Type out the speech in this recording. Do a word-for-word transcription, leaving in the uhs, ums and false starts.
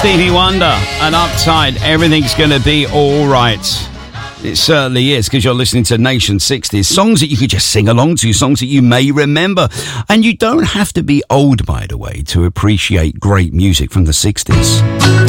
Stevie Wonder and Uptight, everything's going to be all right. It certainly is, because you're listening to Nation sixties, songs that you could just sing along to, songs that you may remember. And you don't have to be old, by the way, to appreciate great music from the sixties.